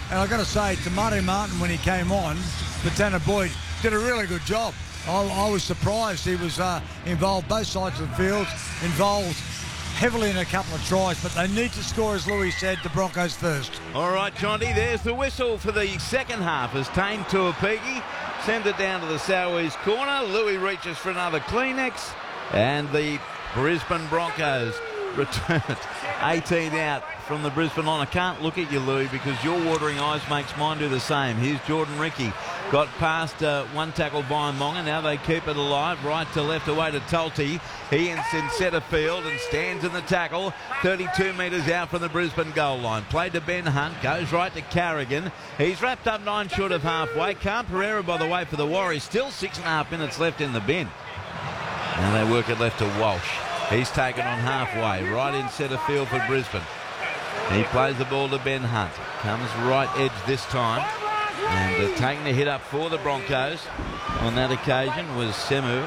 And I've got to say, Tamari Martin, when he came on, Patana Boyd did a really good job. I was surprised. He was involved both sides of the field, involved heavily in a couple of tries, but they need to score, as Louis said, the Broncos first. All right, Jonty, there's the whistle for the second half as Tane Tuapiki sends it down to the southeast corner. Louis reaches for another Kleenex, and the Brisbane Broncos return 18 out from the Brisbane line. I can't look at you, Louis, because your watering eyes makes mine do the same. Here's Jordan Ricky. Got past one tackle by Monga. Now they keep it alive. Right to left away to Tulty. He is in centre field and stands in the tackle. 32 metres out from the Brisbane goal line. Played to Ben Hunt. Goes right to Carrigan. He's wrapped up 9 short of halfway. Khan Pereira, by the way, for the Warriors. Still 6.5 minutes left in the bin. Now they work it left to Walsh. He's taken on halfway. Right in centre field for Brisbane. He plays the ball to Ben Hunt. Comes right edge this time. And taking the hit up for the Broncos on that occasion was Semu.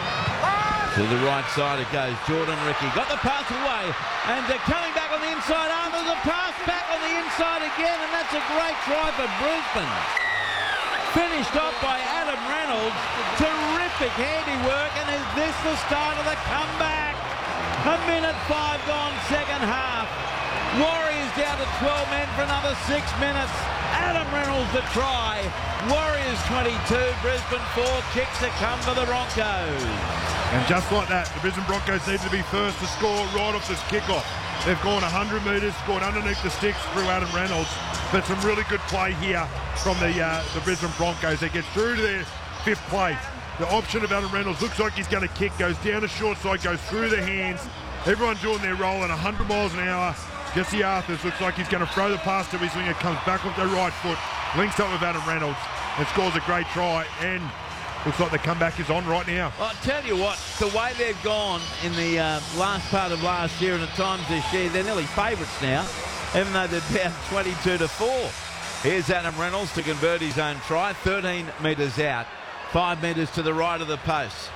To the right side it goes. Jordan Ricky got the pass away, and coming back on the inside arm. There's a pass back on the inside again, and that's a great try for Brisbane. Finished off by Adam Reynolds. Terrific handiwork, and is this the start of the comeback? 1:05 gone, second half. Warriors down to 12 men for another 6 minutes. Adam Reynolds the try. Warriors 22, Brisbane 4. Kicks to come for the Broncos. And just like that, the Brisbane Broncos need to be first to score right off this kickoff. They've gone 100 metres, scored underneath the sticks through Adam Reynolds. But some really good play here from the Brisbane Broncos. They get through to their fifth play. The option of Adam Reynolds looks like he's going to kick, goes down the short side, goes through the hands. Everyone doing their roll at 100 miles an hour. Jesse Arthurs looks like he's going to throw the pass to his winger, comes back with the right foot, links up with Adam Reynolds and scores a great try, and looks like the comeback is on right now. I'll tell you what, the way they've gone in the last part of last year and at times this year, they're nearly favourites now, even though they're down 22-4. Here's Adam Reynolds to convert his own try, 13 metres out, 5 metres to the right of the post.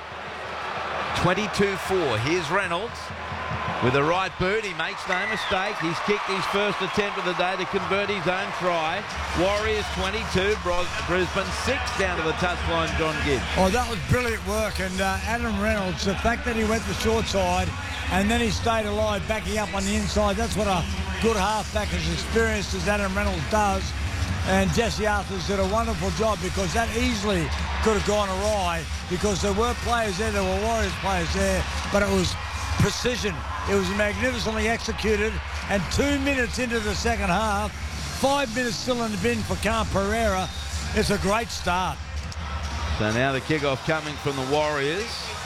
22-4, here's Reynolds. With the right boot, he makes no mistake. He's kicked his first attempt of the day to convert his own try. Warriors 22, Brisbane 6 down to the touchline, John Gibbs. Oh, that was brilliant work. And Adam Reynolds, the fact that he went the short side and then he stayed alive, backing up on the inside, that's what a good halfback as experienced as Adam Reynolds does. And Jesse Arthurs did a wonderful job, because that easily could have gone awry, because there were players there, there were Warriors players there, but it was precision. It was magnificently executed, and 2 minutes into the second half, 5 minutes still in the bin for Khan Pereira. It's a great start. So now the kickoff coming from the Warriors.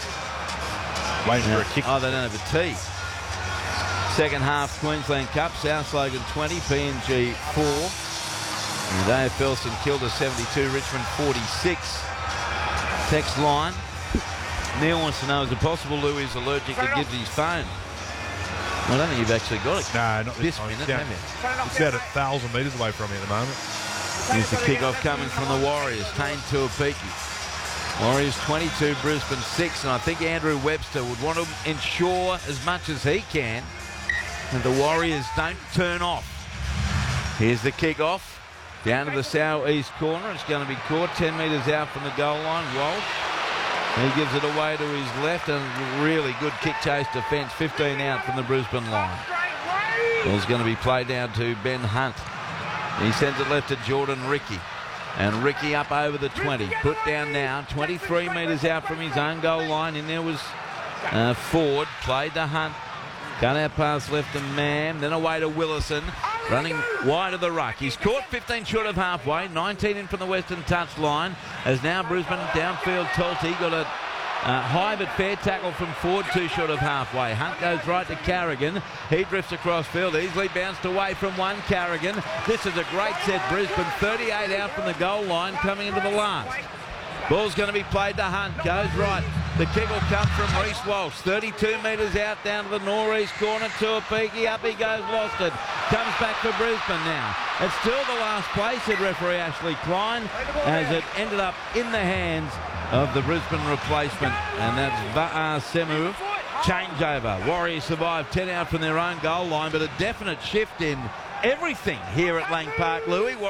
Waiting for a kick. Oh, they don't have a tee. Second half Queensland Cup, South Logan 20, PNG 4. And AFL St Kilda 72, Richmond 46. Text line. Neil wants to know, is it possible Louis is allergic to Gibbsy's phone? I don't think you've actually got it. No, not this time. minute, Yeah. have you? It's about 1,000 metres away from me at the moment. Here's the kickoff coming from the Warriors. Tane Tuapiki. Warriors 22, Brisbane 6. And I think Andrew Webster would want to ensure as much as he can that the Warriors don't turn off. Here's the kickoff. Down to the south-east corner. It's going to be caught 10 metres out from the goal line. Walsh. He gives it away to his left, and really good kick chase defence. 15 out from the Brisbane line. Ball's going to be played down to Ben Hunt. He sends it left to Jordan Ricky. And Ricky up over the 20. Put down now. 23 metres out from his own goal line. In there was Ford. Played to Hunt. Cut out pass left to Mam. Then away to Willison. Running wide of the ruck. He's caught 15 short of halfway. 19 in from the western touchline. As now Brisbane downfield. Tulty got a high but fair tackle from Ford, 2 short of halfway. Hunt goes right to Carrigan. He drifts across field. Easily bounced away from one. Carrigan. This is a great set. Brisbane 38 out from the goal line coming into the last. Ball's going to be played to Hunt. Goes right. The kick will come from Reece Walsh. 32 metres out down to the northeast corner. Tuapiki. Up he goes. Lost it. Comes back for Brisbane now. It's still the last play, said referee Ashley Klein, as it ended up in the hands of the Brisbane replacement. And that's Va'a Semu. Changeover. Warriors survive 10 out from their own goal line, but a definite shift in everything here at Lang Park, Louis.